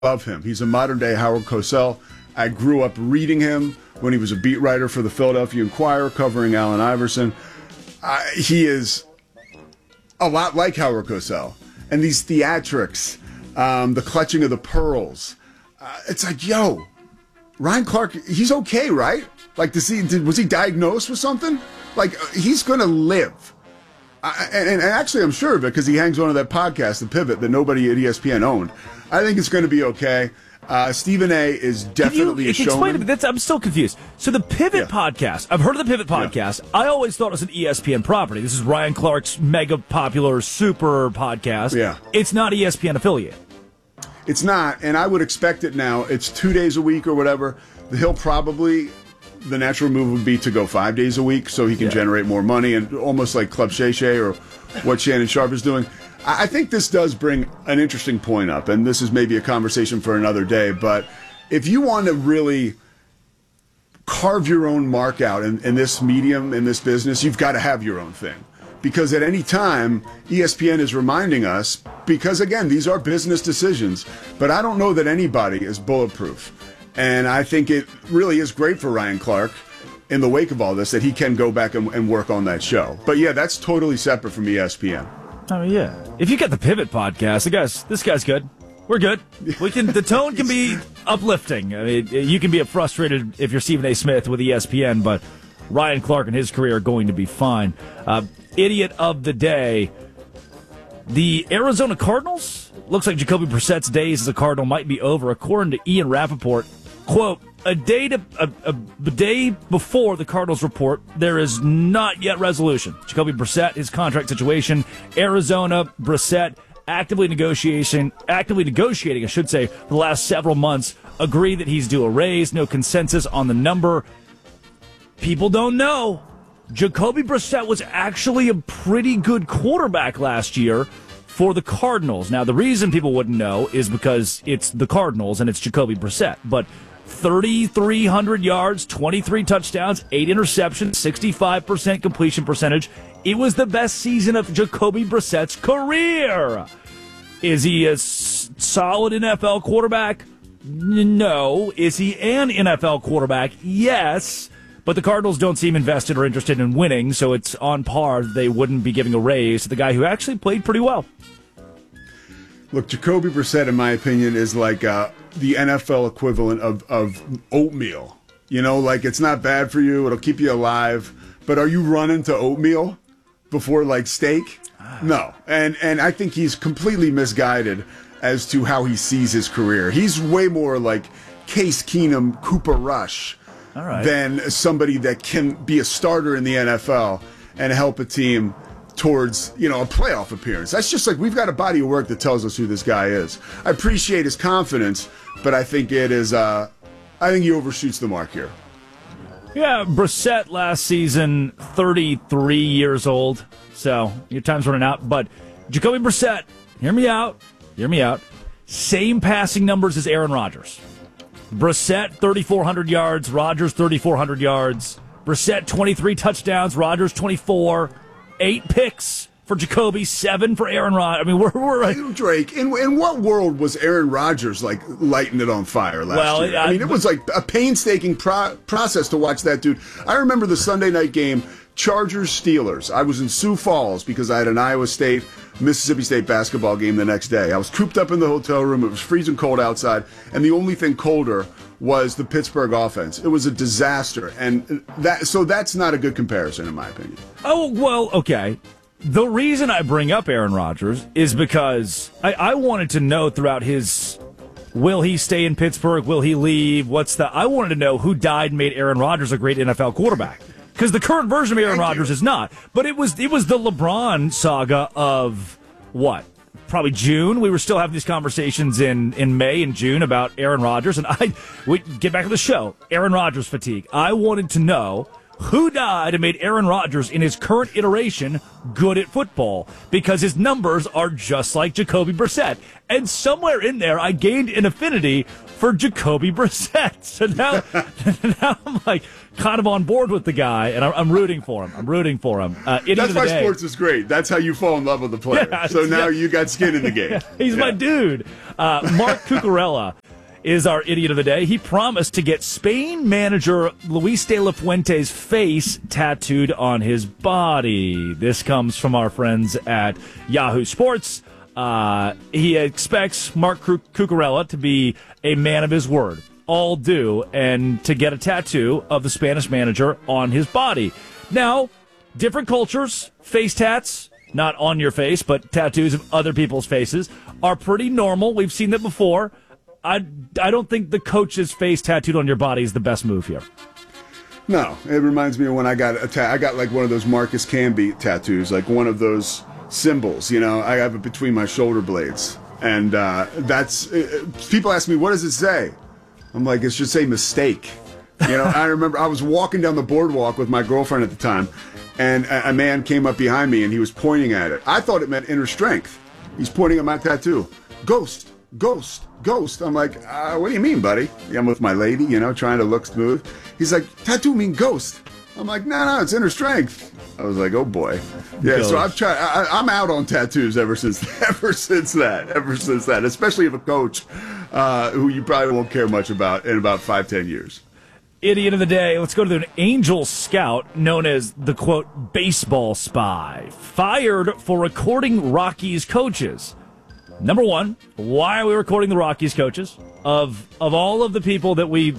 love him. He's a modern-day Howard Cosell. I grew up reading him when he was a beat writer for the Philadelphia Inquirer covering Allen Iverson. He is a lot like Howard Cosell. And these theatrics, the clutching of the pearls, it's like, yo, Ryan Clark, he's okay, right? Like, was he diagnosed with something? Like, he's going to live. And actually, I'm sure of it because he hangs on to that podcast, The Pivot, that nobody at ESPN owned. I think it's going to be okay. Stephen A. is definitely a showman. Explain to me, I'm still confused. So the Pivot podcast, I've heard of the Pivot podcast. I always thought it was an ESPN property. This is Ryan Clark's mega popular super podcast. Yeah. It's not ESPN affiliate. It's not, and I would expect it now. It's 2 days a week or whatever. He'll probably, the natural move would be to go 5 days a week so he can generate more money, and almost like Club Shay Shay or what Shannon Sharpe is doing. I think this does bring an interesting point up, and this is maybe a conversation for another day, but if you want to really carve your own mark out in this medium, in this business, you've got to have your own thing. Because at any time, ESPN is reminding us, because again, these are business decisions, but I don't know that anybody is bulletproof. And I think it really is great for Ryan Clark in the wake of all this that he can go back and work on that show. But yeah, that's totally separate from ESPN. Oh yeah. If you get the Pivot podcast, this guy's good. We're good. The tone can be uplifting. I mean, you can be frustrated if you're Stephen A. Smith with ESPN, but Ryan Clark and his career are going to be fine. Idiot of the day. The Arizona Cardinals? Looks like Jacoby Brissett's days as a Cardinal might be over, according to Ian Rappaport. Quote, a day before the Cardinals report, there is not yet resolution. Jacoby Brissett, his contract situation, Arizona, Brissett, actively negotiating, I should say, for the last several months, agree that he's due a raise, no consensus on the number. People don't know. Jacoby Brissett was actually a pretty good quarterback last year for the Cardinals. Now, the reason people wouldn't know is because it's the Cardinals and it's Jacoby Brissett. But 3,300 yards, 23 touchdowns, 8 interceptions, 65% completion percentage. It was the best season of Jacoby Brissett's career. Is he a solid NFL quarterback? No. Is he an NFL quarterback? Yes. But the Cardinals don't seem invested or interested in winning, so it's on par. They wouldn't be giving a raise to the guy who actually played pretty well. Look, Jacoby Brissett, in my opinion, is like the NFL equivalent of oatmeal. You know, like it's not bad for you. It'll keep you alive. But are you running to oatmeal before, like, steak? No. And I think he's completely misguided as to how he sees his career. He's way more like Case Keenum, Cooper Rush than somebody that can be a starter in the NFL and help a team towards, a playoff appearance. That's just like, we've got a body of work that tells us who this guy is. I appreciate his confidence, but I think it is, I think he overshoots the mark here. Yeah, Brissett last season, 33 years old, so your time's running out. But Jacoby Brissett, hear me out, same passing numbers as Aaron Rodgers. Brissett, 3,400 yards, Rodgers, 3,400 yards. Brissett, 23 touchdowns, Rodgers, 24. 8 picks for Jacoby, 7 for Aaron Rodgers. I mean, we're Drake, in what world was Aaron Rodgers like lighting it on fire last year? I mean, it was like a painstaking process to watch that dude. I remember the Sunday night game, Chargers-Steelers. I was in Sioux Falls because I had an Iowa State, Mississippi State basketball game the next day. I was cooped up in the hotel room. It was freezing cold outside, and the only thing colder was the Pittsburgh offense. It was a disaster, and that's not a good comparison, in my opinion. Oh, well, okay. The reason I bring up Aaron Rodgers is because I wanted to know throughout his, will he stay in Pittsburgh? Will he leave? I wanted to know who died and made Aaron Rodgers a great NFL quarterback. Because the current version of Aaron Rodgers is not. But it was the LeBron saga of what? Probably June. We were still having these conversations in May and June about Aaron Rodgers. And we get back to the show. Aaron Rodgers fatigue. I wanted to know who died and made Aaron Rodgers in his current iteration good at football, because his numbers are just like Jacoby Brissett. And somewhere in there, I gained an affinity for Jacoby Brissett. So now I'm like kind of on board with the guy, and I'm rooting for him. That's why sports is great. That's how you fall in love with the player. Yeah, so now you got skin in the game. He's my dude. Mark Cucurella is our idiot of the day. He promised to get Spain manager Luis de la Fuente's face tattooed on his body. This comes from our friends at Yahoo Sports. He expects Mark Cucurella to be a man of his word, all due, and to get a tattoo of the Spanish manager on his body. Now, different cultures, face tats, not on your face, but tattoos of other people's faces, are pretty normal. We've seen that before. I don't think the coach's face tattooed on your body is the best move here. No, it reminds me of when I got I got like one of those Marcus Camby tattoos, like one of those symbols. You know, I have it between my shoulder blades, and people ask me, what does it say? I'm like, it should say mistake. You know, I remember I was walking down the boardwalk with my girlfriend at the time, and a man came up behind me and he was pointing at it. I thought it meant inner strength. He's pointing at my tattoo. Ghost. I'm like, what do you mean, buddy? I'm with my lady, you know, trying to look smooth. He's like, tattoo mean ghost. I'm like, no, it's inner strength. I was like, oh boy. Yeah, ghost. So I've tried. I'm out on tattoos ever since that. Especially if a coach who you probably won't care much about in about 5-10 years. Idiot of the day. Let's go to an Angel Scout known as the, quote, baseball spy, fired for recording Rockies coaches. Number one, why are we recording the Rockies coaches? Of all of the people that we,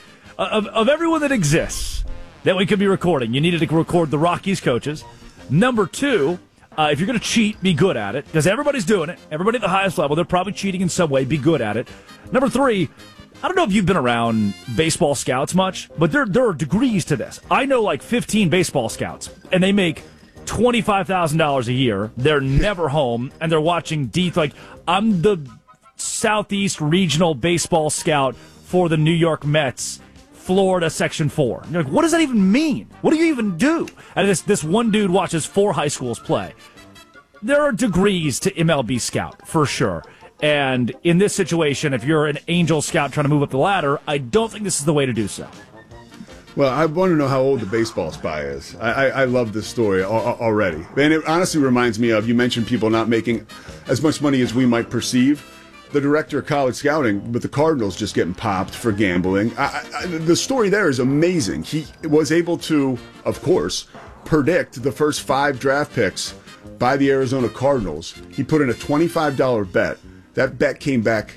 of everyone that exists that we could be recording, you needed to record the Rockies coaches. Number two, if you're going to cheat, be good at it, because everybody's doing it. Everybody at the highest level, they're probably cheating in some way. Be good at it. Number three, I don't know if you've been around baseball scouts much, but there are degrees to this. I know like 15 baseball scouts, and they make $25,000 a year. They're never home, and they're watching like, I'm the Southeast Regional Baseball Scout for the New York Mets, Florida Section 4. And you're like, what does that even mean? What do you even do? And this one dude watches 4 high schools play. There are degrees to MLB Scout, for sure. And in this situation, if you're an Angel Scout trying to move up the ladder, I don't think this is the way to do so. Well, I want to know how old the baseball spy is. I love this story already. And it honestly reminds me of, you mentioned people not making as much money as we might perceive. The director of college scouting with the Cardinals just getting popped for gambling. The story there is amazing. He was able to, of course, predict the first 5 draft picks by the Arizona Cardinals. He put in a $25 bet. That bet came back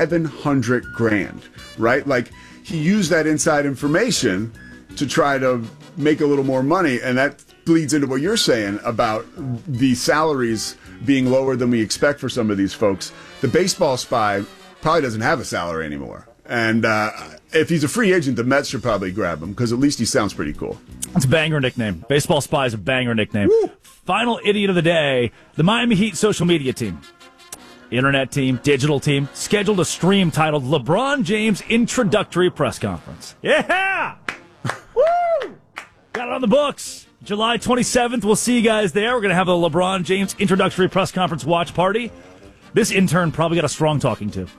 $700,000, right? Like, he used that inside information to try to make a little more money, and that bleeds into what you're saying about the salaries being lower than we expect for some of these folks. The baseball spy probably doesn't have a salary anymore, and if he's a free agent, the Mets should probably grab him, because at least he sounds pretty cool. That's a banger nickname. Baseball spy is a banger nickname. Woo! Final idiot of the day, the Miami Heat social media team. Internet team, digital team, scheduled a stream titled LeBron James Introductory Press Conference. Yeah! Woo! Got it on the books. July 27th, we'll see you guys there. We're going to have a LeBron James Introductory Press Conference watch party. This intern probably got a strong talking to.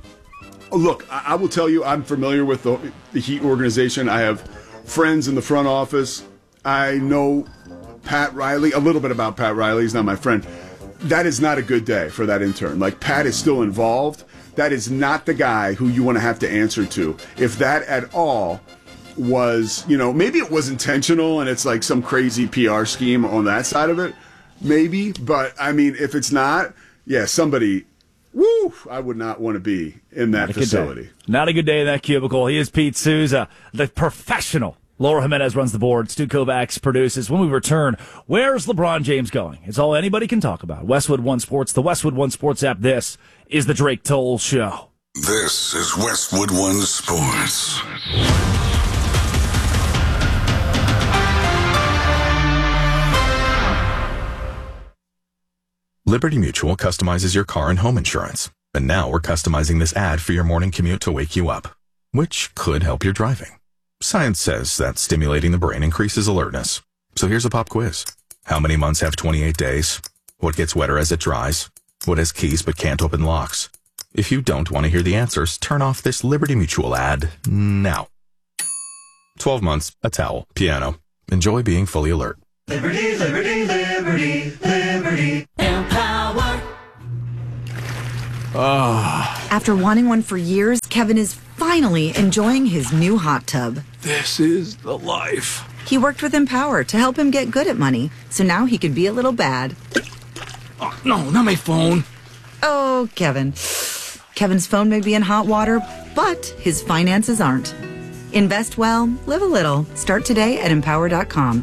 Look, I will tell you, I'm familiar with the Heat organization. I have friends in the front office. I know Pat Riley, a little bit about Pat Riley. He's not my friend. That is not a good day for that intern. Like, Pat is still involved. That is not the guy who you want to have to answer to. If that at all was, you know, maybe it was intentional and it's like some crazy PR scheme on that side of it, maybe. But, I mean, if it's not, yeah, somebody, I would not want to be in that facility. Not a good day in that cubicle. He is Pete Souza, the professional. Laura Jimenez runs the board. Stu Kovacs produces. When we return, where's LeBron James going? It's all anybody can talk about. Westwood One Sports, the Westwood One Sports app. This is the Drake Toll Show. This is Westwood One Sports. Liberty Mutual customizes your car and home insurance. And now we're customizing this ad for your morning commute to wake you up, which could help your driving. Science says that stimulating the brain increases alertness. So here's a pop quiz. How many months have 28 days? What gets wetter as it dries? What has keys but can't open locks? If you don't want to hear the answers, turn off this Liberty Mutual ad now. 12 months, a towel, piano. Enjoy being fully alert. Liberty, liberty, liberty, liberty. Empower. After wanting one for years, Kevin is finally enjoying his new hot tub. This is the life. He worked with Empower to help him get good at money, so now he could be a little bad. Oh, no, not my phone. Oh, Kevin. Kevin's phone may be in hot water, but his finances aren't. Invest well, live a little. Start today at Empower.com.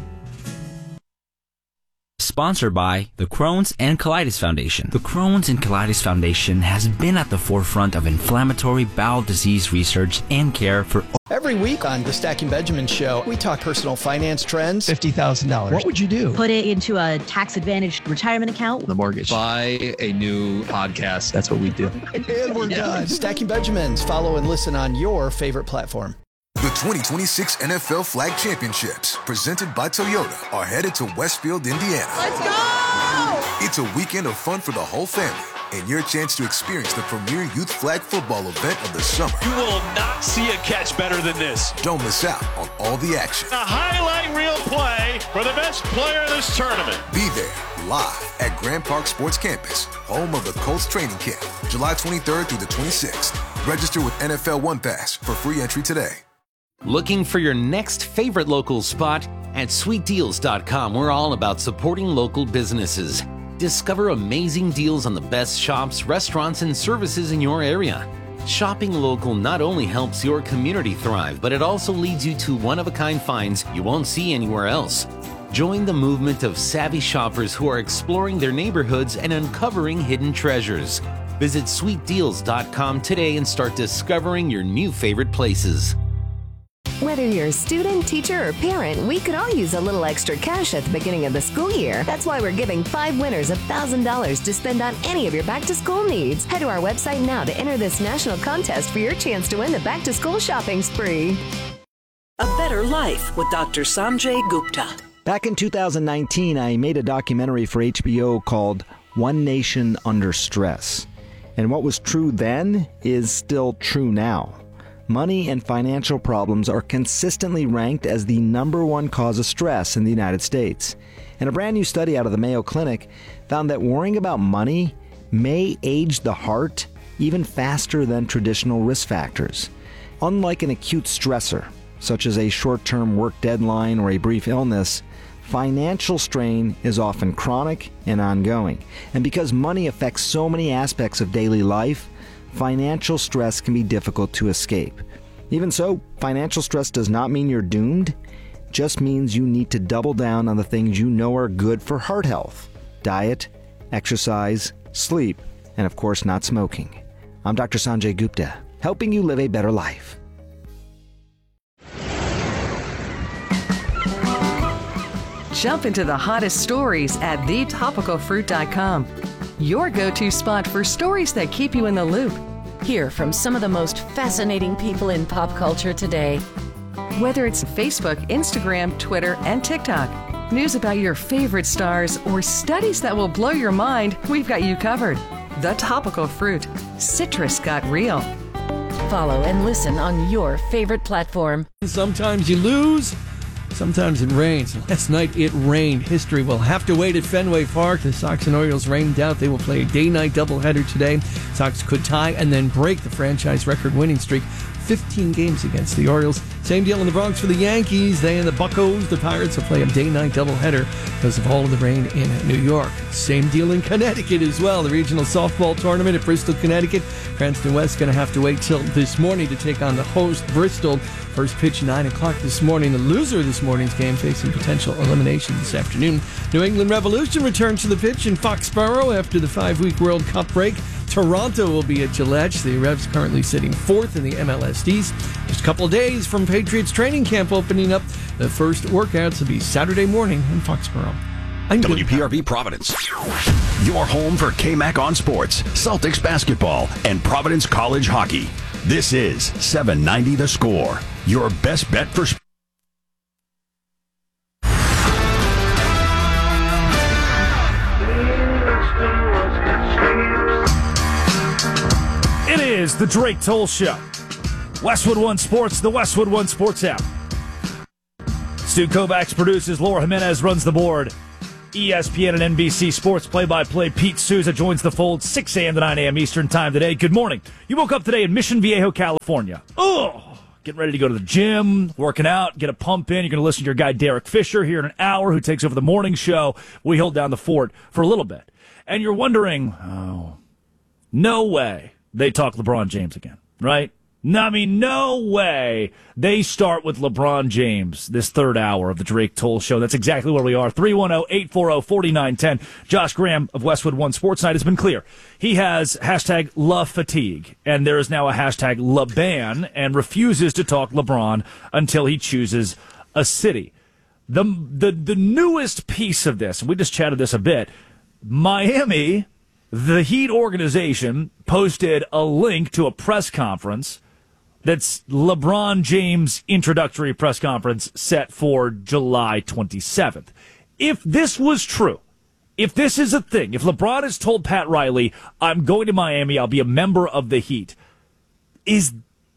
Sponsored by the Crohn's and Colitis Foundation. The Crohn's and Colitis Foundation has been at the forefront of inflammatory bowel disease research and care for Every week on the Stacking Benjamin Show, we talk personal finance trends. $50,000. What would you do? Put it into a tax-advantaged retirement account. The mortgage. Buy a new podcast. That's what we do. And we're done. Stacking Benjamins. Follow and listen on your favorite platform. The 2026 NFL Flag Championships, presented by Toyota, are headed to Westfield, Indiana. Let's go! It's a weekend of fun for the whole family, and your chance to experience the premier youth flag football event of the summer. You will not see a catch better than this. Don't miss out on all the action. A highlight reel play for the best player in this tournament. Be there, live at Grand Park Sports Campus, home of the Colts training camp, July 23rd through the 26th. Register with NFL One Pass for free entry today. Looking for your next favorite local spot? At sweetdeals.com, we're all about supporting local businesses. Discover amazing deals on the best shops, restaurants, and services in your area. Shopping local not only helps your community thrive, but it also leads you to one-of-a-kind finds you won't see anywhere else. Join the movement of savvy shoppers who are exploring their neighborhoods and uncovering hidden treasures. Visit sweetdeals.com today and start discovering your new favorite places. Whether you're a student, teacher, or parent, we could all use a little extra cash at the beginning of the school year. That's why we're giving 5 winners $1,000 to spend on any of your back-to-school needs. Head to our website now to enter this national contest for your chance to win the back-to-school shopping spree. A Better Life with Dr. Sanjay Gupta. Back in 2019, I made a documentary for HBO called One Nation Under Stress. And what was true then is still true now. Money and financial problems are consistently ranked as the #1 cause of stress in the United States. And a brand new study out of the Mayo Clinic found that worrying about money may age the heart even faster than traditional risk factors. Unlike an acute stressor, such as a short-term work deadline or a brief illness, financial strain is often chronic and ongoing. And because money affects so many aspects of daily life, financial stress can be difficult to escape. Even so, financial stress does not mean you're doomed. It just means you need to double down on the things you know are good for heart health: diet, exercise, sleep, and of course not smoking. I'm Dr. Sanjay Gupta, helping you live a better life. Jump into the hottest stories at thetopicalfruit.com. Your go-to spot for stories that keep you in the loop. Hear from some of the most fascinating people in pop culture today. Whether it's Facebook, Instagram, Twitter, and TikTok, news about your favorite stars, or studies that will blow your mind, we've got you covered. The Topical Fruit. Citrus got real. Follow and listen on your favorite platform. Sometimes you lose. Sometimes it rains. Last night it rained. History will have to wait at Fenway Park. The Sox and Orioles rained out. They will play a day-night doubleheader today. Sox could tie and then break the franchise record winning streak. 15 games against the Orioles. Same deal in the Bronx for the Yankees. They and the Buccos, the Pirates, will play a day-night doubleheader because of all of the rain in New York. Same deal in Connecticut as well. The regional softball tournament at Bristol, Connecticut. Cranston West going to have to wait till this morning to take on the host, Bristol. First pitch 9 o'clock this morning. The loser of this morning's game facing potential elimination this afternoon. New England Revolution returns to the pitch in Foxborough after the 5-week World Cup break. Toronto will be at Gillette. The Revs currently sitting 4th in the MLS East. Just a couple of days from Patriots training camp opening up. The first workouts will be Saturday morning in Foxborough. WPRB Providence, your home for KMAC on sports, Celtics basketball, and Providence College hockey. This is 790 The Score, your best bet for sports. It is the Drake Toll Show. Westwood One Sports, the Westwood One Sports app. Stu Kovacs produces, Laura Jimenez runs the board. ESPN and NBC Sports play-by-play Pete Souza joins the fold 6 a.m. to 9 a.m. Eastern Time today. Good morning. You woke up today in Mission Viejo, California. Getting ready to go to the gym, working out, get a pump in. You're going to listen to your guy Derek Fisher here in an hour, who takes over the morning show. We hold down the fort for a little bit. And you're wondering, no way they talk LeBron James again, right? No, I mean, no way they start with LeBron James this third hour of the Drake Toll Show. That's exactly where we are. 310-840-4910. Josh Graham of Westwood One Sports Night has been clear. He has hashtag love fatigue, and there is now a hashtag LeBan, and refuses to talk LeBron until he chooses a city. The newest piece of this, and we just chatted this a bit, Miami, the Heat organization, posted a link to a press conference that's LeBron James' introductory press conference set for July 27th. If this was true, if this is a thing, if LeBron has told Pat Riley, I'm going to Miami, I'll be a member of the Heat, is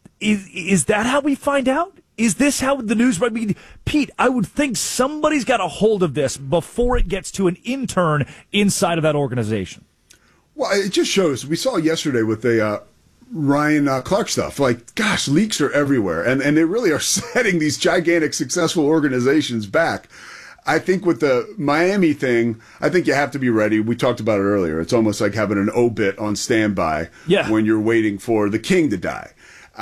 that how we find out? Is this how the news... I mean, Pete, I would think somebody's got a hold of this before it gets to an intern inside of that organization. Well, it just shows. We saw yesterday with the Ryan Clark stuff. Like, gosh, leaks are everywhere. And they really are setting these gigantic, successful organizations back. I think with the Miami thing, I think you have to be ready. We talked about it earlier. It's almost like having an obit on standby when you're waiting for the king to die.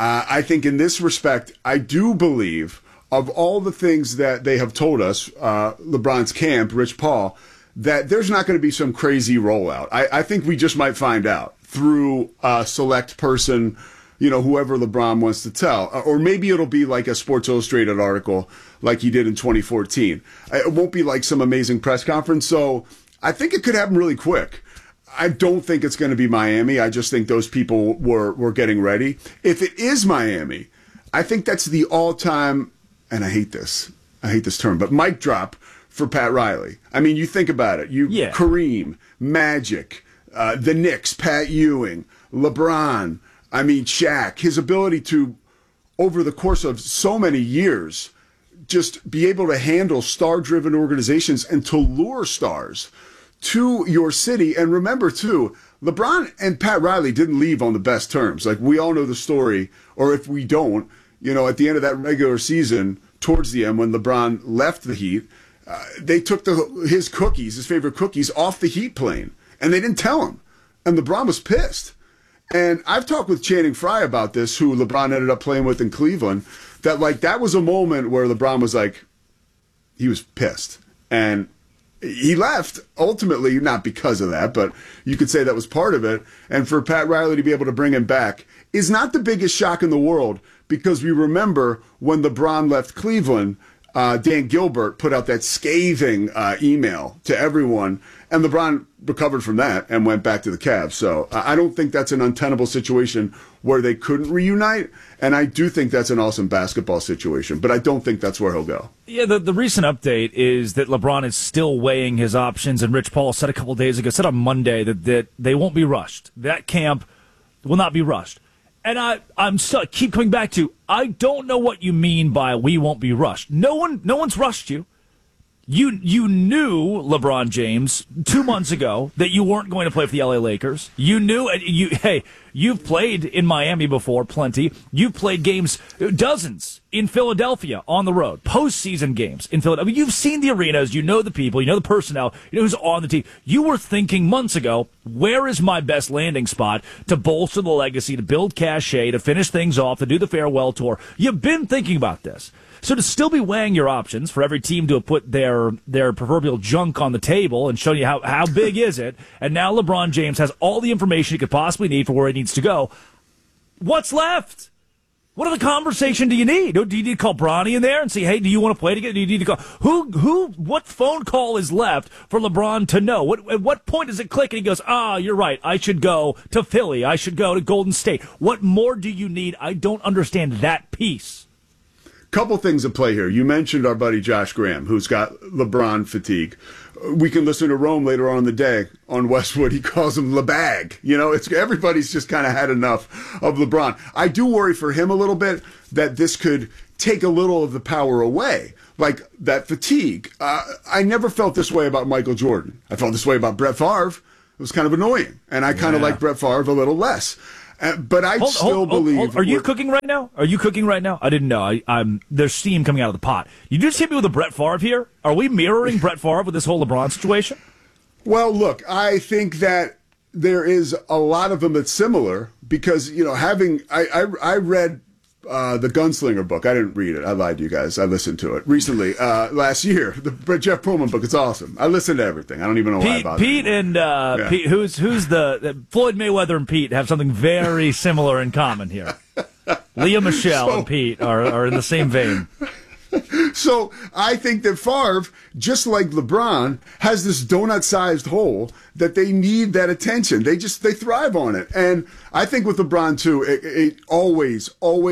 I think in this respect, I do believe of all the things that they have told us, LeBron's camp, Rich Paul, that there's not going to be some crazy rollout. I think we just might find out through a select person, whoever LeBron wants to tell. Or maybe it'll be like a Sports Illustrated article like he did in 2014. It won't be like some amazing press conference. So I think it could happen really quick. I don't think it's going to be Miami. I just think those people were getting ready. If it is Miami, I think that's the all-time, and I hate this term, but mic drop for Pat Riley. I mean, you think about it. Kareem, Magic, the Knicks, Pat Ewing, LeBron, I mean, Shaq, his ability to, over the course of so many years, just be able to handle star-driven organizations and to lure stars to your city. And remember, too, LeBron and Pat Riley didn't leave on the best terms. Like, we all know the story, or if we don't, at the end of that regular season, towards the end, when LeBron left the Heat, they took his favorite cookies, off the Heat plane, and they didn't tell him. And LeBron was pissed. And I've talked with Channing Frye about this, who LeBron ended up playing with in Cleveland, that was a moment where LeBron was like, he was pissed. And he left, ultimately, not because of that, but you could say that was part of it. And for Pat Riley to be able to bring him back is not the biggest shock in the world, because we remember when LeBron left Cleveland, Dan Gilbert put out that scathing email to everyone, and LeBron recovered from that and went back to the Cavs. So I don't think that's an untenable situation where they couldn't reunite, and I do think that's an awesome basketball situation, but I don't think that's where he'll go. Yeah, the recent update is that LeBron is still weighing his options, and Rich Paul said a couple days ago, said on Monday that they won't be rushed. That camp will not be rushed. And I'm stuck. Keep coming back to, I don't know what you mean by we won't be rushed. No one's rushed you. You knew, LeBron James, 2 months ago that you weren't going to play for the LA Lakers. You knew, you've played in Miami before, plenty. You've played games, dozens, in Philadelphia on the road, postseason games in Philadelphia. I mean, you've seen the arenas, you know the people, you know the personnel, you know who's on the team. You were thinking months ago, where is my best landing spot to bolster the legacy, to build cachet, to finish things off, to do the farewell tour? You've been thinking about this. So to still be weighing your options, for every team to have put their proverbial junk on the table and show you how big is it, and now LeBron James has all the information he could possibly need for where he needs to go. What's left? What other conversation do you need? Do you need to call Bronny in there and say, hey, do you want to play together? Do you need to call what phone call is left for LeBron to know? At what point does it click and he goes, you're right, I should go to Philly, I should go to Golden State. What more do you need? I don't understand that piece. Couple things at play here. You mentioned our buddy Josh Graham, who's got LeBron fatigue. We can listen to Rome later on in the day on Westwood. He calls him LeBag. Everybody's just kind of had enough of LeBron. I do worry for him a little bit that this could take a little of the power away, like that fatigue. I never felt this way about Michael Jordan. I felt this way about Brett Favre. It was kind of annoying, and I kind of like Brett Favre a little less. But I still believe. Are you cooking right now? I didn't know. There's steam coming out of the pot. You just hit me with a Brett Favre here. Are we mirroring Brett Favre with this whole LeBron situation? Well, look, I think that there is a lot of them that's similar because I read the Gunslinger book. I didn't read it. I lied to you guys. I listened to it recently last year. The Jeff Pullman book. It's awesome. I listened to everything. I don't even know why about Pete it. and Pete, who's the Floyd Mayweather and Pete have something very similar in common here. Leah Michelle and Pete are in the same vein. So I think that Favre, just like LeBron, has this donut-sized hole that they need that attention. They thrive on it. And I think with LeBron, too, it always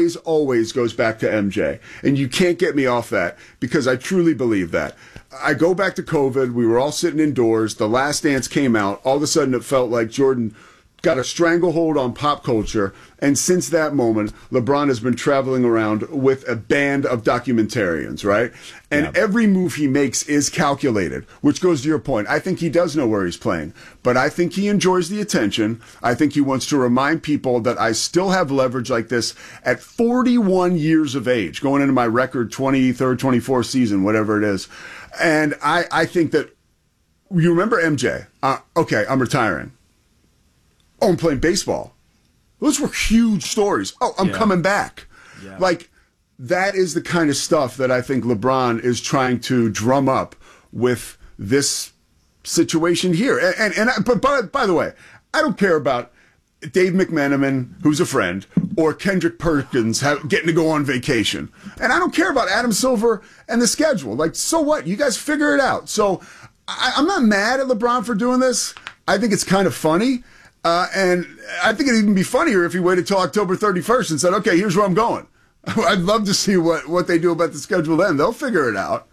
goes back to MJ. And you can't get me off that because I truly believe that. I go back to COVID. We were all sitting indoors. The Last Dance came out. All of a sudden, it felt like Jordan got a stranglehold on pop culture, and since that moment, LeBron has been traveling around with a band of documentarians, right? And every move he makes is calculated, which goes to your point. I think he does know where he's playing, but I think he enjoys the attention. I think he wants to remind people that I still have leverage like this at 41 years of age, going into my record 23rd, 24th season, whatever it is. And I think that, you remember MJ? Okay, I'm retiring. Oh, I'm playing baseball. Those were huge stories. Oh, I'm coming back. Yeah. Like, that is the kind of stuff that I think LeBron is trying to drum up with this situation here. But by the way, I don't care about Dave McMenamin, who's a friend, or Kendrick Perkins getting to go on vacation. And I don't care about Adam Silver and the schedule. Like, so what? You guys figure it out. So I'm not mad at LeBron for doing this. I think it's kind of funny. And I think it'd even be funnier if he waited till October 31st and said, okay, here's where I'm going. I'd love to see what they do about the schedule then. They'll figure it out.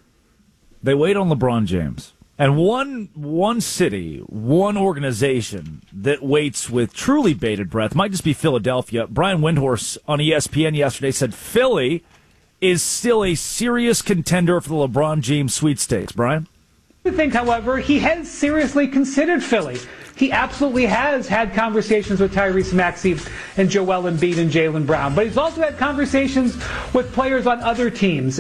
They wait on LeBron James. And one city, one organization that waits with truly bated breath might just be Philadelphia. Brian Windhorst on ESPN yesterday said Philly is still a serious contender for the LeBron James sweepstakes. Brian? I think, however, he has seriously considered Philly. He absolutely has had conversations with Tyrese Maxey and Joel Embiid and Jaylen Brown. But he's also had conversations with players on other teams.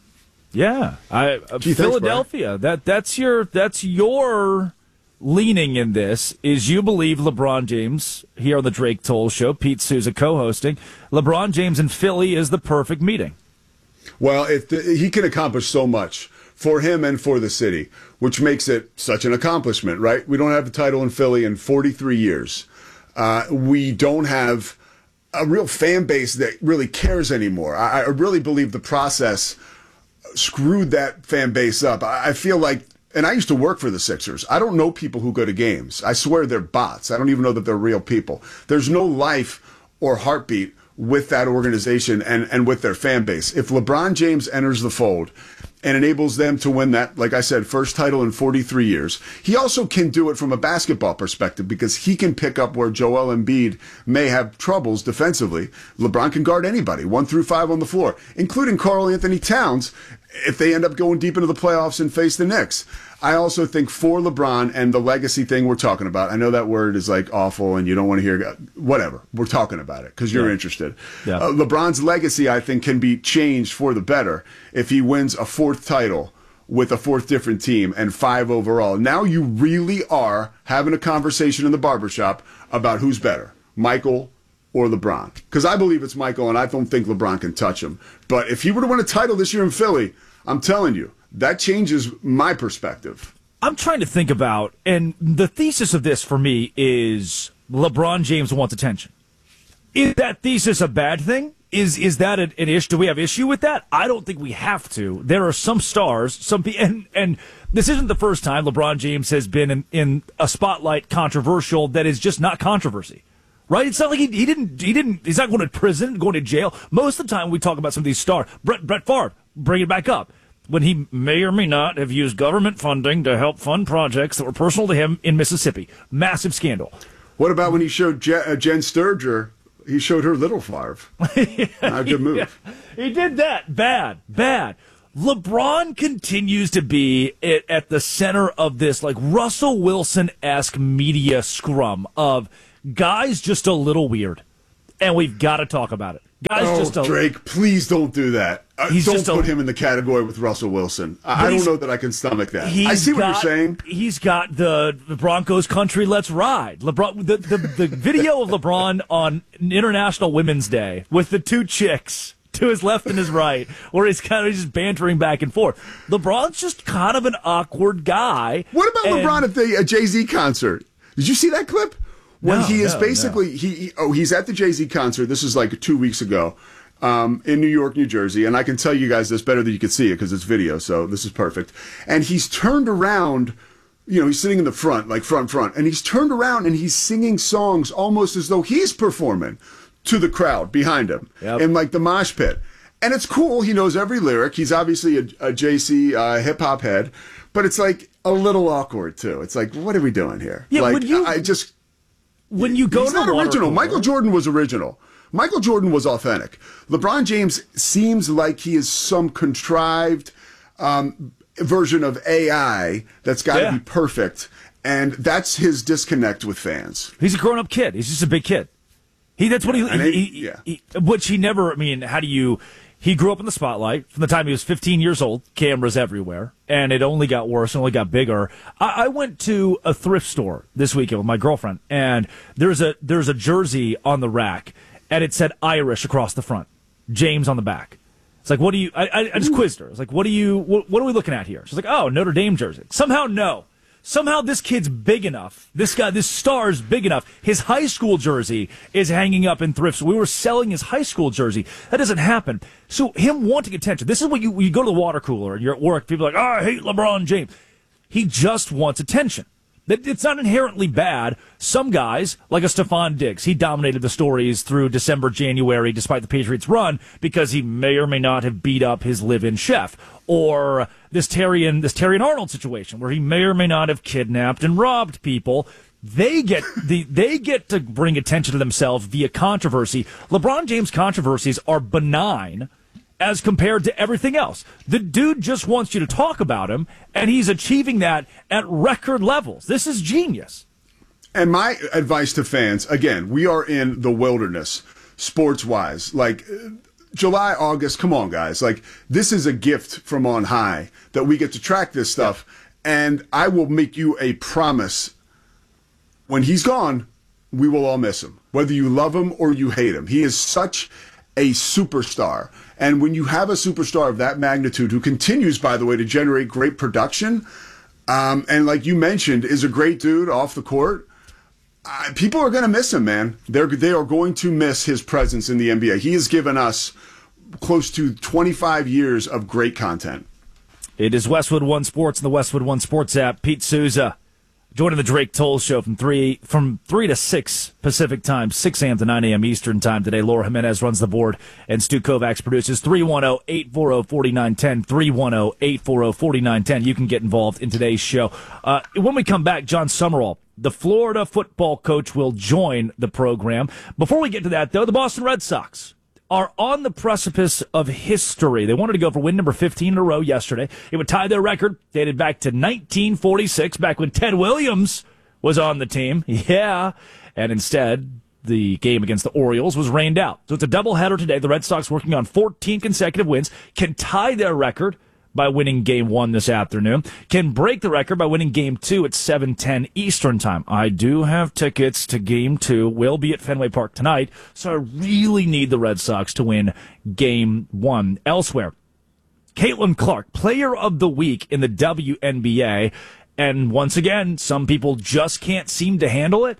Yeah, Philadelphia. That's your leaning in this. Is you believe LeBron James here on the Drake Toll Show, Pete Souza co-hosting. LeBron James in Philly is the perfect meeting. Well, he can accomplish so much for him and for the city, which makes it such an accomplishment, right? We don't have the title in Philly in 43 years. We don't have a real fan base that really cares anymore. I really believe the process screwed that fan base up. I feel like, and I used to work for the Sixers, I don't know people who go to games. I swear they're bots. I don't even know that they're real people. There's no life or heartbeat with that organization and with their fan base. If LeBron James enters the fold and enables them to win that, like I said, first title in 43 years, he also can do it from a basketball perspective because he can pick up where Joel Embiid may have troubles defensively. LeBron can guard anybody, 1 through 5 on the floor, including Karl Anthony Towns, if they end up going deep into the playoffs and face the Knicks. I also think for LeBron and the legacy thing we're talking about, I know that word is like awful and you don't want to hear, whatever. We're talking about it because you're interested. Yeah. LeBron's legacy, I think, can be changed for the better if he wins a 4th title with a 4th different team and 5 overall. Now you really are having a conversation in the barbershop about who's better, Michael or LeBron. Because I believe it's Michael and I don't think LeBron can touch him. But if he were to win a title this year in Philly, I'm telling you, that changes my perspective. I'm trying to think about, and the thesis of this for me is LeBron James wants attention. Is that thesis a bad thing? Is that an issue? Do we have issue with that? I don't think we have to. There are some stars, and this isn't the first time LeBron James has been in a spotlight controversial that is just not controversy. Right? It's not like he didn't, he's not going to prison, going to jail. Most of the time we talk about some of these stars. Brett Favre, bring it back up. When he may or may not have used government funding to help fund projects that were personal to him in Mississippi. Massive scandal. What about when he showed Jen Sturger, he showed her little Favre? Not a good move. Yeah, he did that. Bad. LeBron continues to be at the center of this like Russell Wilson-esque media scrum of guys just a little weird, and we've got to talk about it. Drake, please don't do that. Don't put him in the category with Russell Wilson. I don't know that I can stomach that. I see what you're saying. He's got the Broncos country Let's Ride. LeBron, the video of LeBron on International Women's Day with the two chicks to his left and his right, where he's kind of just bantering back and forth. LeBron's just kind of an awkward guy. What about LeBron at the Jay-Z concert? Did you see that clip? When he's at the Jay-Z concert. This is like 2 weeks ago in New York, New Jersey. And I can tell you guys this better than you can see it because it's video. So this is perfect. And he's turned around, he's sitting in the front, like front. And he's turned around and he's singing songs almost as though he's performing to the crowd behind him in like the mosh pit. And it's cool. He knows every lyric. He's obviously a JC hip hop head, but it's like a little awkward too. It's like, what are we doing here? Yeah, like, when you go he's to the not original. cooler. Michael Jordan was original. Michael Jordan was authentic. LeBron James seems like he is some contrived version of AI that's got to be perfect, and that's his disconnect with fans. He's a grown-up kid. He's just a big kid. That's what which he never. I mean, how do you? He grew up in the spotlight from the time he was 15 years old, cameras everywhere, and it only got worse, only got bigger. I went to a thrift store this weekend with my girlfriend, and there's a jersey on the rack, and it said Irish across the front, James on the back. It's like, what do you, I just quizzed her. I was like, what are we looking at here? She's like, oh, Notre Dame jersey. Somehow this kid's big enough. This star's big enough. His high school jersey is hanging up in thrifts. We were selling his high school jersey. That doesn't happen. So him wanting attention. This is what you go to the water cooler and you're at work. People are like, I hate LeBron James. He just wants attention. It's not inherently bad. Some guys, like a Stephon Diggs, he dominated the stories through December, January, despite the Patriots' run, because he may or may not have beat up his live-in chef. Or this Terrion Arnold situation, where he may or may not have kidnapped and robbed people. They get to bring attention to themselves via controversy. LeBron James controversies are benign as compared to everything else. The dude just wants you to talk about him, and he's achieving that at record levels. This is genius. And my advice to fans, again, we are in the wilderness, sports-wise. Like, July, August, come on, guys. Like, this is a gift from on high that we get to track this stuff. And I will make you a promise. When he's gone, we will all miss him, whether you love him or you hate him. He is such a superstar. And when you have a superstar of that magnitude who continues, by the way, to generate great production, and like you mentioned, is a great dude off the court, people are going to miss him, man. They are going to miss his presence in the NBA. He has given us close to 25 years of great content. It is Westwood One Sports and the Westwood One Sports app. Pete Souza joining the Drake Toll Show from 3 to 6 Pacific time, 6 a.m. to 9 a.m. Eastern time today. Laura Jimenez runs the board, and Stu Kovacs produces. 310-840-4910, 310-840-4910. You can get involved in today's show. When we come back, John Summerall, the Florida football coach, will join the program. Before we get to that, though, the Boston Red Sox are on the precipice of history. They wanted to go for win number 15 in a row yesterday. It would tie their record, dated back to 1946, back when Ted Williams was on the team. Yeah. And instead, the game against the Orioles was rained out. So it's a doubleheader today. The Red Sox, working on 14 consecutive wins, can tie their record by winning Game 1 this afternoon, can break the record by winning Game 2 at 7:10 Eastern Time. I do have tickets to Game 2. Will be at Fenway Park tonight, so I really need the Red Sox to win Game 1. Elsewhere, Caitlin Clark, Player of the Week in the WNBA, and once again, some people just can't seem to handle it.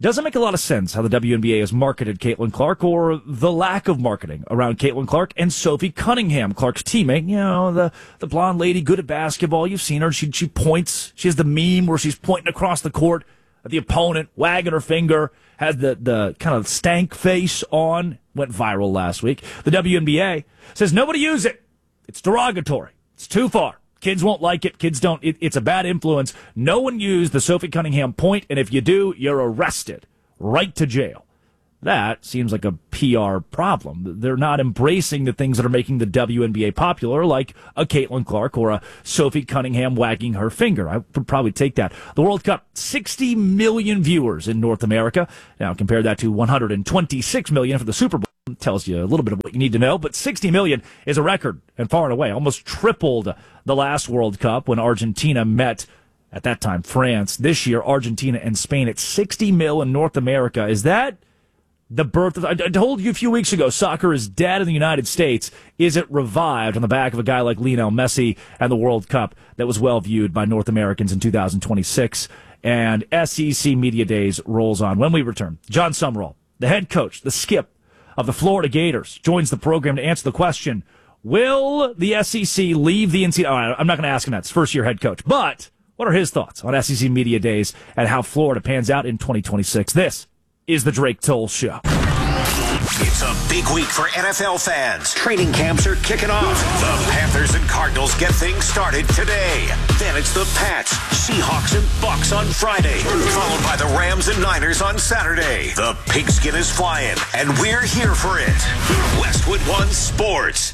Doesn't make a lot of sense how the WNBA has marketed Caitlin Clark, or the lack of marketing around Caitlin Clark and Sophie Cunningham, Clark's teammate. You know, the blonde lady, good at basketball. You've seen her. She points. She has the meme where she's pointing across the court at the opponent, wagging her finger, has the kind of stank face on. Went viral last week. The WNBA says nobody use it. It's derogatory. It's too far. Kids won't like it. Kids don't. It's a bad influence. No one used the Sophie Cunningham point, and if you do, you're arrested. Right to jail. That seems like a PR problem. They're not embracing the things that are making the WNBA popular, like a Caitlin Clark or a Sophie Cunningham wagging her finger. I would probably take that. The World Cup, 60 million viewers in North America. Now compare that to 126 million for the Super Bowl. Tells you a little bit of what you need to know, but 60 million is a record, and far and away, almost tripled the last World Cup when Argentina met, at that time, France. This year, Argentina and Spain at 60 mil in North America. Is that the birth of... I told you a few weeks ago, soccer is dead in the United States. Is it revived on the back of a guy like Lionel Messi and the World Cup that was well viewed by North Americans in 2026? And SEC Media Days rolls on. When we return, John Summerall, the head coach, the skip of the Florida Gators, joins the program to answer the question, will the SEC leave the NCAA? I'm not going to ask him that. It's first-year head coach. But what are his thoughts on SEC Media Days and how Florida pans out in 2026? This is the Drake Toll Show. It's a big week for NFL fans. Training camps are kicking off. The Panthers and Cardinals get things started today. Then it's the Pats, Seahawks, and Bucks on Friday, followed by the Rams and Niners on Saturday. The pigskin is flying, and we're here for it. Westwood One Sports.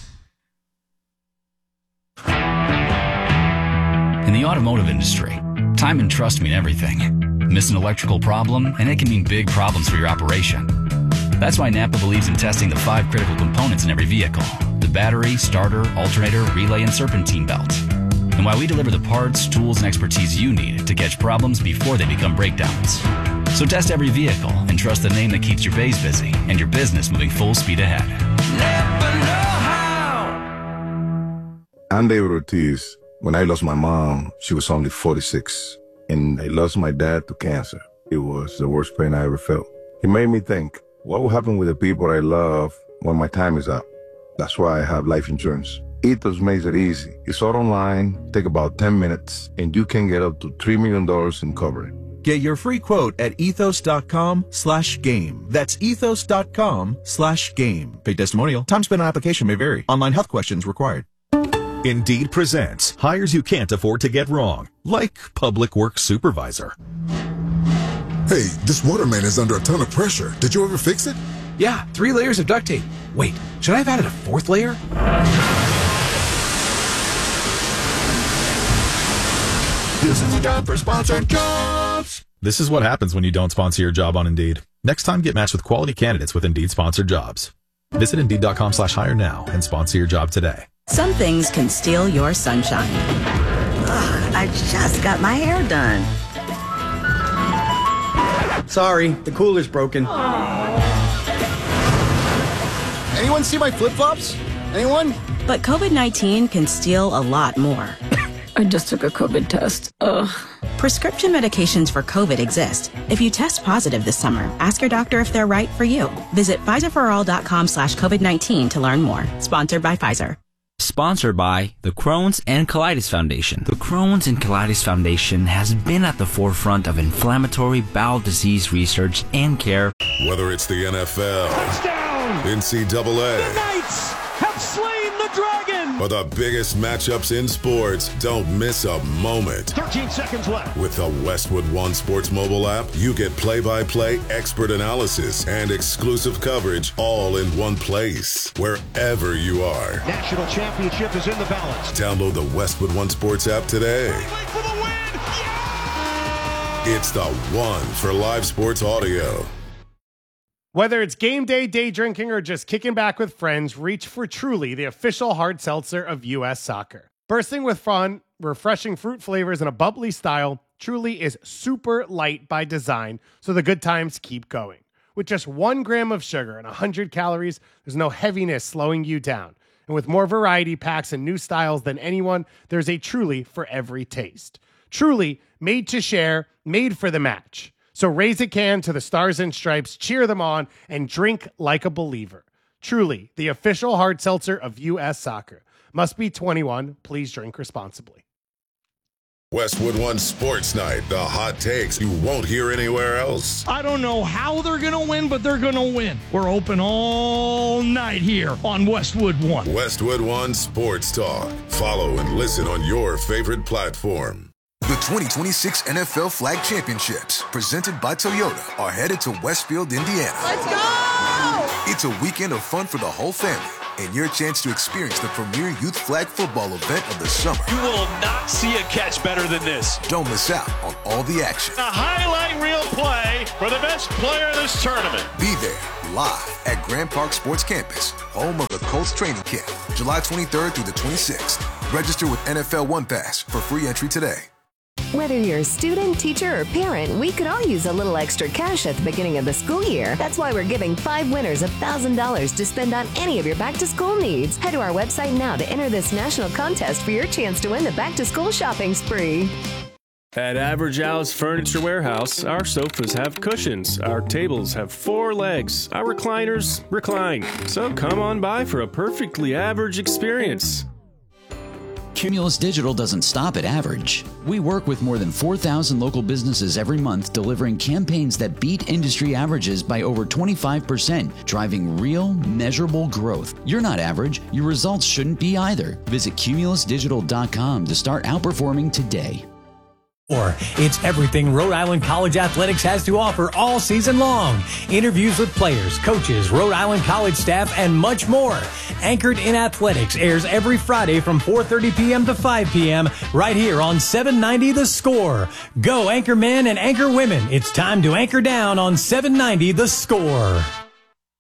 In the automotive industry, time and trust mean everything. Miss an electrical problem, and it can mean big problems for your operation. That's why Napa believes in testing the 5 critical components in every vehicle: the battery, starter, alternator, relay, and serpentine belt. And why we deliver the parts, tools, and expertise you need to catch problems before they become breakdowns. So test every vehicle and trust the name that keeps your bays busy and your business moving full speed ahead. Napa know-how. I'm David Ortiz. When I lost my mom, she was only 46. And I lost my dad to cancer. It was the worst pain I ever felt. It made me think, what will happen with the people I love when my time is up? That's why I have life insurance. Ethos makes it easy. It's all online, take about 10 minutes, and you can get up to $3 million in coverage. Get your free quote at ethos.com/game. That's ethos.com/game. Paid testimonial. Time spent on application may vary. Online health questions required. Indeed presents hires you can't afford to get wrong, like public works supervisor. Hey, this waterman is under a ton of pressure. Did you ever fix it? Yeah, 3 layers of duct tape. Wait, should I have added a 4th layer? This is a job for sponsored jobs. This is what happens when you don't sponsor your job on Indeed. Next time, get matched with quality candidates with Indeed sponsored jobs. Visit Indeed.com/hire now and sponsor your job today. Some things can steal your sunshine. Ugh, I just got my hair done. Sorry, the cooler's broken. Anyone see my flip-flops? Anyone? But COVID-19 can steal a lot more. I just took a COVID test. Ugh. Prescription medications for COVID exist. If you test positive this summer, ask your doctor if they're right for you. Visit PfizerForAll.com/COVID-19 to learn more. Sponsored by Pfizer. Sponsored by the Crohn's and Colitis Foundation. The Crohn's and Colitis Foundation has been at the forefront of inflammatory bowel disease research and care. Whether it's the NFL, touchdown, NCAA, the Knights have slain the dragon, or the biggest matchups in sports, don't miss a moment. 13 seconds left. With the Westwood One Sports mobile app, you get play-by-play expert analysis and exclusive coverage all in one place, wherever you are. National championship is in the balance. Download the Westwood One Sports app today. For the win! Yeah! It's the one for live sports audio. Whether it's game day, day drinking, or just kicking back with friends, reach for Truly, the official hard seltzer of U.S. soccer. Bursting with fun, refreshing fruit flavors, and a bubbly style, Truly is super light by design, so the good times keep going. With just 1 gram of sugar and 100 calories, there's no heaviness slowing you down. And with more variety packs and new styles than anyone, there's a Truly for every taste. Truly, made to share, made for the match. So raise a can to the Stars and Stripes, cheer them on, and drink like a believer. Truly, the official hard seltzer of U.S. Soccer. Must be 21. Please drink responsibly. Westwood One Sports Night, the hot takes you won't hear anywhere else. I don't know how they're going to win, but they're going to win. We're open all night here on Westwood One. Westwood One Sports Talk. Follow and listen on your favorite platform. The 2026 NFL Flag Championships, presented by Toyota, are headed to Westfield, Indiana. Let's go! It's a weekend of fun for the whole family, and your chance to experience the premier youth flag football event of the summer. You will not see a catch better than this. Don't miss out on all the action. A highlight reel play for the best player in this tournament. Be there, live at Grand Park Sports Campus, home of the Colts training camp, July 23rd through the 26th. Register with NFL One Pass for free entry today. Whether you're a student, teacher, or parent, we could all use a little extra cash at the beginning of the school year. That's why we're giving 5 winners $1,000 to spend on any of your back-to-school needs. Head to our website now to enter this national contest for your chance to win the back-to-school shopping spree. At Average House Furniture Warehouse, our sofas have cushions, our tables have 4 legs, our recliners recline. So come on by for a perfectly average experience. Cumulus Digital doesn't stop at average. We work with more than 4,000 local businesses every month, delivering campaigns that beat industry averages by over 25%, driving real, measurable growth. You're not average. Your results shouldn't be either. Visit cumulusdigital.com to start outperforming today. It's everything Rhode Island College Athletics has to offer all season long. Interviews with players, coaches, Rhode Island College staff, and much more. Anchored in Athletics airs every Friday from 4:30 p.m. to 5 p.m. right here on 790 The Score. Go Anchor Men and Anchor Women. It's time to anchor down on 790 The Score.